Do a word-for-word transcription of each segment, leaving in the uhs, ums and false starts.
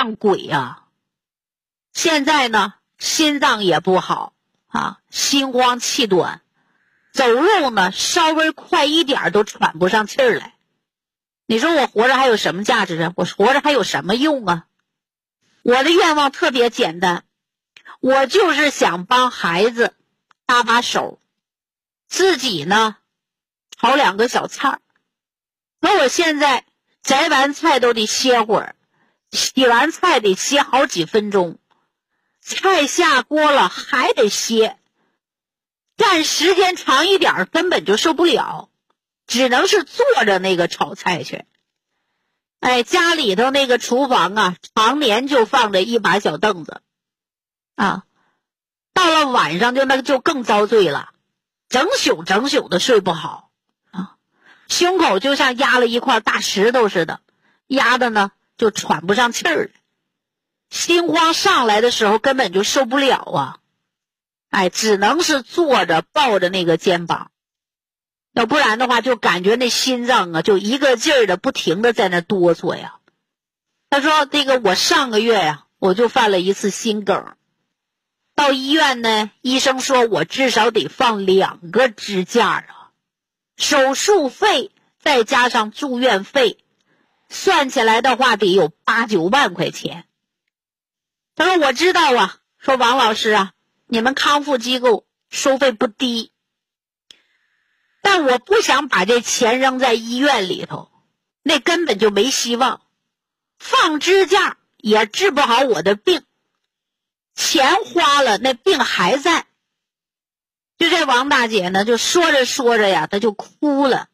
像鬼啊。现在呢，心脏也不好啊，心慌气短，走路呢稍微快一点都喘不上气儿来。你说我活着还有什么价值啊？我活着还有什么用啊？我的愿望特别简单，我就是想帮孩子搭把手，自己呢炒两个小菜。可我现在摘完菜都得歇会儿，洗完菜得歇好几分钟，菜下锅了还得歇，站时间长一点根本就受不了，只能是坐着那个炒菜去。哎，家里头那个厨房啊，常年就放着一把小凳子啊，到了晚上就那个就更遭罪了，整宿整宿的睡不好啊，胸口就像压了一块大石头似的，压的呢就喘不上气儿来，心慌上来的时候根本就受不了啊，哎，只能是坐着抱着那个肩膀，要不然的话就感觉那心脏啊就一个劲儿的不停的在那哆嗦呀。他说这个我上个月呀、啊、我就犯了一次心梗，到医院呢，医生说我至少得放两个支架啊，手术费再加上住院费，算起来的话得有八九万块钱。他说我知道啊，说王老师啊，你们康复机构收费不低，但我不想把这钱扔在医院里头，那根本就没希望，放支架也治不好我的病，钱花了那病还在。就这王大姐呢，就说着说着呀，她就哭了。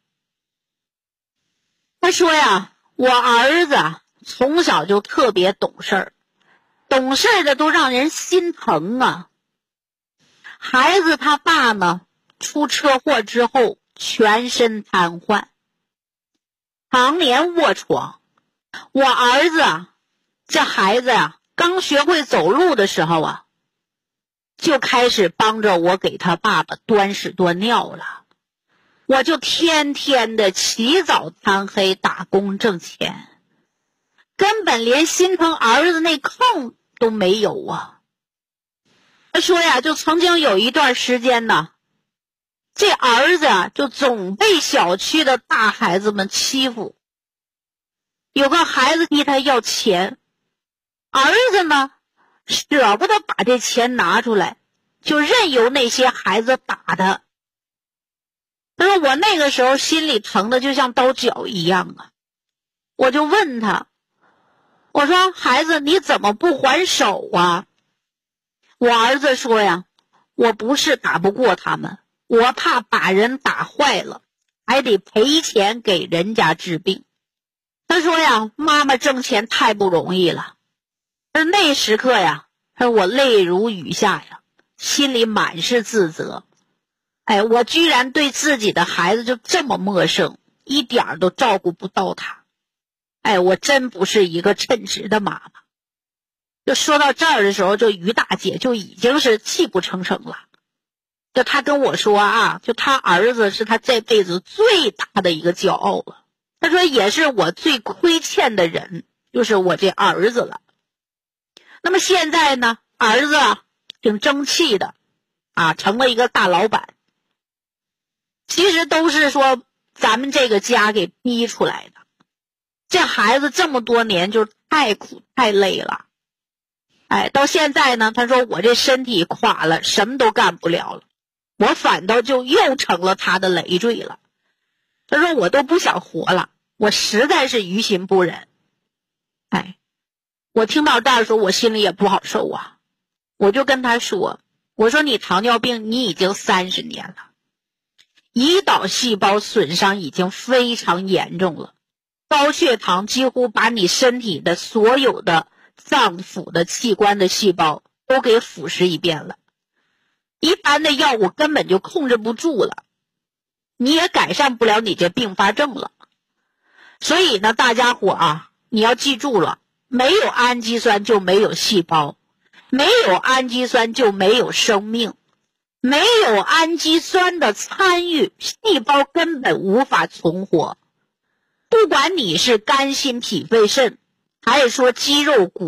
她说呀，我儿子从小就特别懂事儿，懂事的都让人心疼啊。孩子他爸呢，出车祸之后全身瘫痪，常年卧床。我儿子啊，这孩子啊，刚学会走路的时候啊，就开始帮着我给他爸爸端屎端尿了。我就天天的起早贪黑打工挣钱，根本连心疼儿子那空都没有啊。他说呀，就曾经有一段时间呢，这儿子啊就总被小区的大孩子们欺负，有个孩子逼他要钱，儿子呢舍不得把这钱拿出来，就任由那些孩子打他。他说我那个时候心里疼的就像刀绞一样啊，我就问他，我说孩子你怎么不还手啊？我儿子说呀，我不是打不过他们，我怕把人打坏了，还得赔钱给人家治病。他说呀，妈妈挣钱太不容易了。而那时刻呀，他说我泪如雨下呀，心里满是自责。哎，我居然对自己的孩子就这么陌生，一点都照顾不到他。哎，我真不是一个称职的妈妈。就说到这儿的时候，就于大姐就已经是泣不成声了。就她跟我说啊，就她儿子是她这辈子最大的一个骄傲了。她说也是我最亏欠的人，就是我这儿子了。那么现在呢，儿子啊挺争气的啊，成了一个大老板。其实都是说咱们这个家给逼出来的。这孩子这么多年就太苦太累了。哎，到现在呢，他说我这身体垮了，什么都干不了了，我反倒就又成了他的累赘了。他说我都不想活了，我实在是于心不忍。哎，我听到这儿的时候，我心里也不好受啊。我就跟他说，我说你糖尿病你已经三十年了，胰岛细胞损伤已经非常严重了，高血糖几乎把你身体的所有的脏腑的器官的细胞都给腐蚀一遍了，一般的药物根本就控制不住了，你也改善不了你这并发症了。所以呢，大家伙啊，你要记住了，没有氨基酸就没有细胞，没有氨基酸就没有生命，没有氨基酸的参与，细胞根本无法存活。不管你是肝心脾肺肾，还是说肌肉骨